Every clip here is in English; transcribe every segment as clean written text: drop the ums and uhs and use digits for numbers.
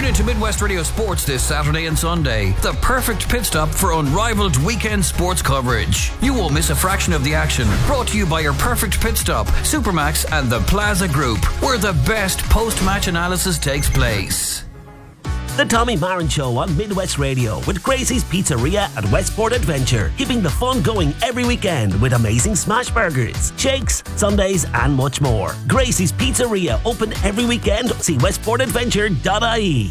Tune into Midwest Radio Sports this Saturday and Sunday. The perfect pit stop for unrivaled weekend sports coverage. You won't miss a fraction of the action. Brought to you by your perfect pit stop, Supermax and the Plaza Group, where the best post-match analysis takes place. The Tommy Marin Show on Midwest Radio with Gracie's Pizzeria at Westport Adventure, keeping the fun going every weekend with amazing smash burgers, shakes, sundaes and much more. Gracie's Pizzeria, open every weekend. See westportadventure.ie.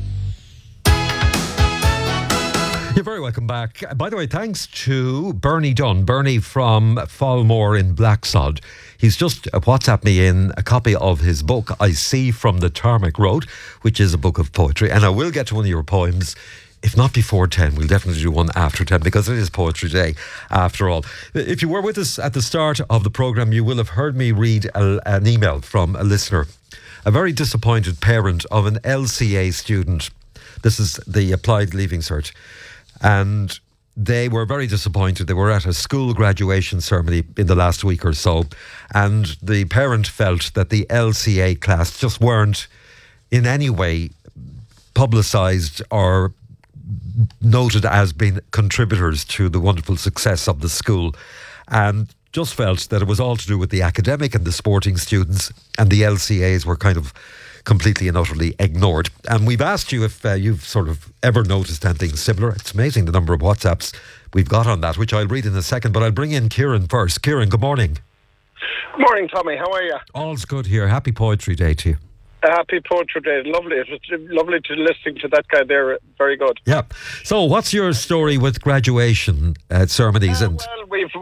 You're very welcome back. By the way, thanks to Bernie Dunn. Bernie from Fallmore in Blacksod. He's just WhatsApped me in a copy of his book, I See from the Tarmac Road, which is a book of poetry. And I will get to one of your poems, if not before 10. We'll definitely do one after 10 because it is Poetry Day, after all. If you were with us at the start of the programme, you will have heard me read an email from a listener, a very disappointed parent of an LCA student. This is the Applied Leaving Cert. And they were very disappointed. They were at a school graduation ceremony in the last week or so, and the parent felt that the LCA class just weren't in any way publicised or noted as being contributors to the wonderful success of the school, and just felt that it was all to do with the academic and the sporting students, and the LCAs were kind of completely and utterly ignored. And we've asked you if you've sort of ever noticed anything similar. It's amazing the number of WhatsApps we've got on that, which I'll read in a second, but I'll bring in Kieran first. Kieran, good morning. Good morning, Tommy. How are you? All's good here. Happy Poetry Day to you. Happy Poetry Day. Lovely. It was lovely to listen to that guy there. Very good. Yeah. So what's your story with graduation ceremonies? Well, we've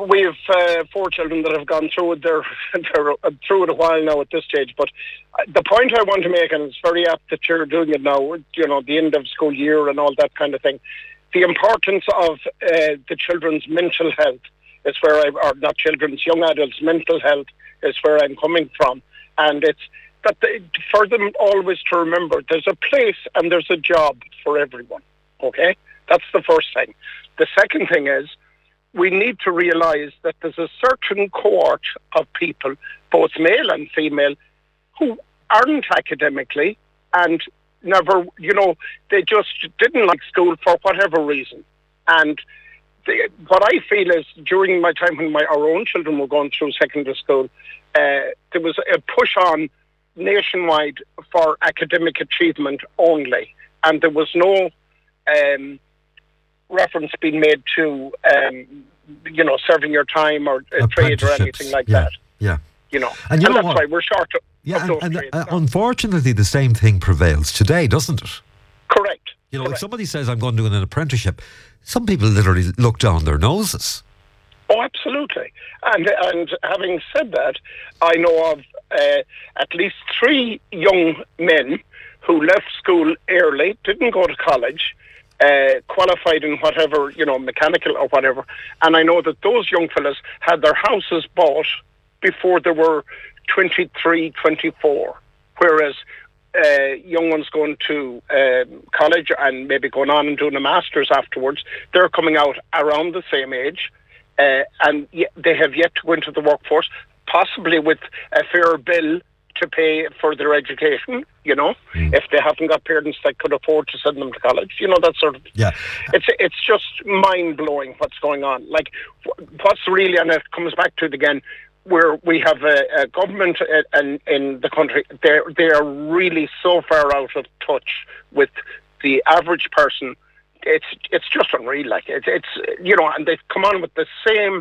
4 children that have gone through it. They're through it a while now at this stage. But the point I want to make, and it's very apt that you're doing it now, you know, the end of school year and all that kind of thing, the importance of the children's mental health is where or not children's, young adults' mental health is where I'm coming from. And it's that for them always to remember there's a place and there's a job for everyone, okay? That's the first thing. The second thing is we need to realise that there's a certain cohort of people, both male and female, who aren't academically and never, you know, they just didn't like school for whatever reason. And what I feel is during my time when our own children were going through secondary school, there was a push on nationwide for academic achievement only, and there was no reference being made to you know, serving your time or trade or anything like that. Yeah, you know, and that's why we're short of those and trades. Unfortunately, the same thing prevails today, doesn't it? Correct. You know, if somebody says I'm going to do an apprenticeship, some people literally look down their noses. Oh, absolutely. And having said that, I know of at least 3 young men who left school early, didn't go to college, qualified in whatever, you know, mechanical or whatever. And I know that those young fellas had their houses bought before they were 23, 24. Whereas young ones going to college and maybe going on and doing a master's afterwards, they're coming out around the same age. And they have yet to go into the workforce, possibly with a fair bill to pay for their education, you know, if they haven't got parents that could afford to send them to college, you know, that sort of... Yeah. It's just mind-blowing what's going on. Like, what's really, and it comes back to it again, where we have a government in the country, they are really so far out of touch with the average person. It's just unreal. Like it's you know, and they've come on with the same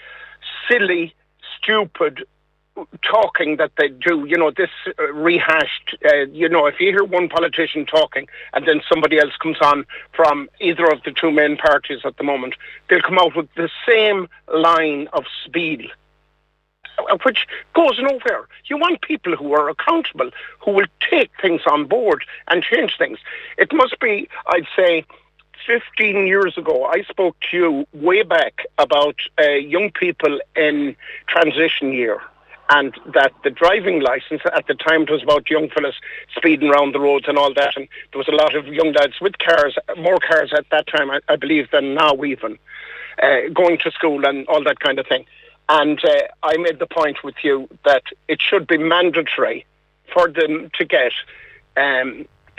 silly, stupid talking that they do. You know, this rehashed. You know, if you hear one politician talking and then somebody else comes on from either of the 2 main parties at the moment, they'll come out with the same line of spiel, which goes nowhere. You want people who are accountable, who will take things on board and change things. It must be, I'd say, 15 years ago, I spoke to you way back about young people in transition year, and that the driving licence at the time, it was about young fellas speeding around the roads and all that, and there was a lot of young lads with cars, more cars at that time, I believe, than now even, going to school and all that kind of thing. And I made the point with you that it should be mandatory for them to get